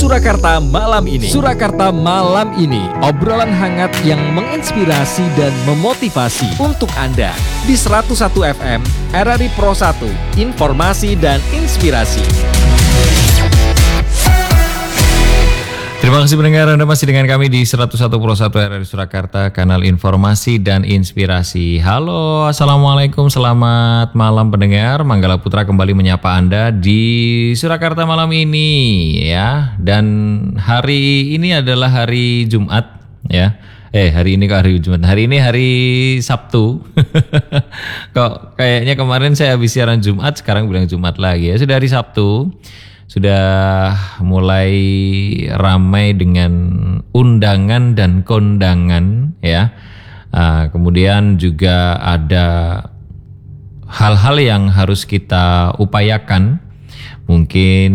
Surakarta malam ini. Surakarta malam ini, obrolan hangat yang menginspirasi dan memotivasi untuk Anda di 101 FM RRI Pro 1, informasi dan inspirasi. Terima kasih pendengar, Anda masih dengan kami di 101 Pro 1 RRI Surakarta, kanal informasi dan inspirasi. Halo, Assalamualaikum, selamat malam pendengar. Manggala Putra kembali menyapa Anda di Surakarta malam ini ya. Dan hari ini adalah hari Jumat ya. Hari ini kok hari Jumat? Hari ini hari Sabtu. Kok kayaknya kemarin saya habis siaran Jumat, sekarang bilang Jumat lagi ya. Sudah hari Sabtu. Sudah mulai ramai dengan undangan dan kondangan ya. Kemudian juga ada hal-hal yang harus kita upayakan. Mungkin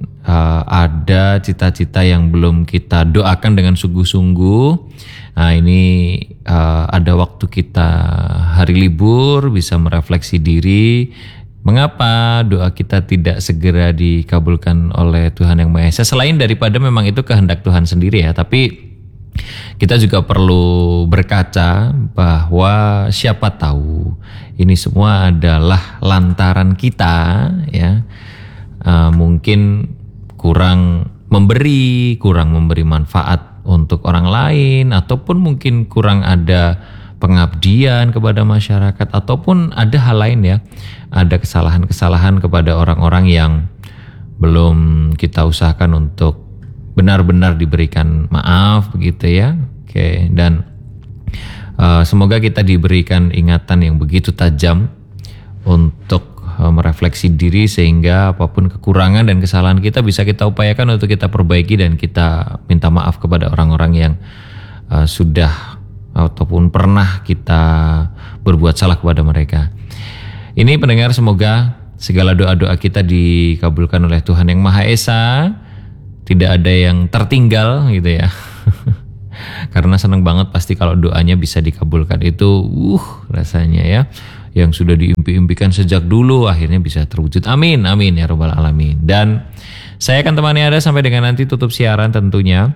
ada cita-cita yang belum kita doakan dengan sungguh-sungguh. Nah ini ada waktu kita hari libur bisa merefleksi diri. Mengapa doa kita tidak segera dikabulkan oleh Tuhan Yang Maha Esa? Selain daripada memang itu kehendak Tuhan sendiri ya, tapi kita juga perlu berkaca bahwa siapa tahu ini semua adalah lantaran kita ya, mungkin kurang memberi manfaat untuk orang lain, ataupun mungkin kurang ada pengabdian kepada masyarakat, ataupun ada hal lain ya, ada kesalahan-kesalahan kepada orang-orang yang belum kita usahakan untuk benar-benar diberikan maaf begitu ya. Oke, dan semoga kita diberikan ingatan yang begitu tajam untuk merefleksi diri, sehingga apapun kekurangan dan kesalahan kita bisa kita upayakan untuk kita perbaiki, dan kita minta maaf kepada orang-orang yang sudah ataupun pernah kita berbuat salah kepada mereka. Ini pendengar, semoga segala doa-doa kita dikabulkan oleh Tuhan Yang Maha Esa, tidak ada yang tertinggal gitu ya. Karena senang banget pasti kalau doanya bisa dikabulkan, itu rasanya ya, yang sudah diimpi-impikan sejak dulu akhirnya bisa terwujud. Amin, amin ya rabbal alamin. Dan saya akan temani Anda sampai dengan nanti tutup siaran tentunya,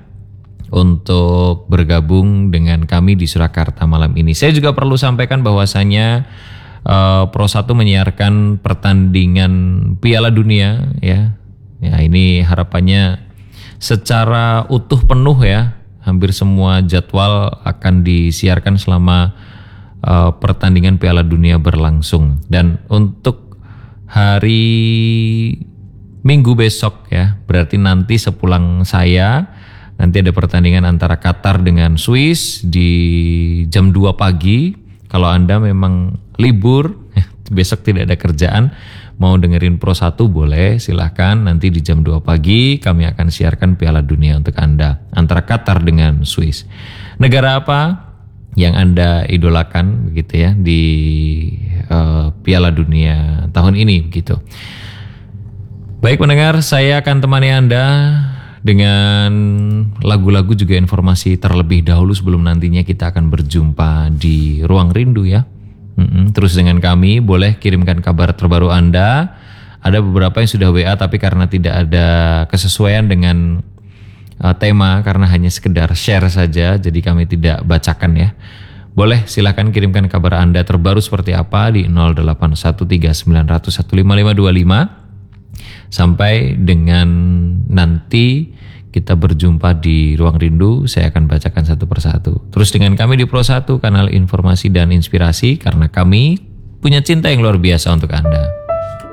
untuk bergabung dengan kami di Surakarta malam ini. Saya juga perlu sampaikan bahwasanya Pro 1 menyiarkan pertandingan Piala Dunia ya. Ya, ini harapannya secara utuh penuh ya. Hampir semua jadwal akan disiarkan selama pertandingan Piala Dunia berlangsung. Dan untuk hari Minggu besok ya, berarti nanti sepulang saya, nanti ada pertandingan antara Qatar dengan Swiss di jam 2 pagi. Kalau Anda memang libur, besok tidak ada kerjaan, mau dengerin Pro 1 boleh, silahkan. Nanti di jam 2 pagi kami akan siarkan Piala Dunia untuk Anda, antara Qatar dengan Swiss. Negara apa yang Anda idolakan begitu ya di Piala Dunia tahun ini begitu. Baik pendengar, saya akan temani Anda dengan lagu-lagu juga informasi terlebih dahulu sebelum nantinya kita akan berjumpa di Ruang Rindu ya. Terus dengan kami, boleh kirimkan kabar terbaru Anda. Ada beberapa yang sudah WA, tapi karena tidak ada kesesuaian dengan tema, karena hanya sekedar share saja, jadi kami tidak bacakan ya. Boleh silakan kirimkan kabar Anda terbaru seperti apa di 081390015525. Sampai dengan nanti kita berjumpa di Ruang Rindu, saya akan bacakan satu persatu. Terus dengan kami di Pro 1, kanal informasi dan inspirasi, karena kami punya cinta yang luar biasa untuk Anda.